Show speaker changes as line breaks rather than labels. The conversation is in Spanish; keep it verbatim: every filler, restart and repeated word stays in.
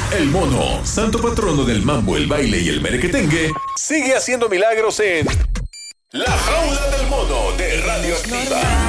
El mono, santo patrono del mambo, el baile y el merequetengue, sigue haciendo milagros en La Jaula del Mono de Radioactiva.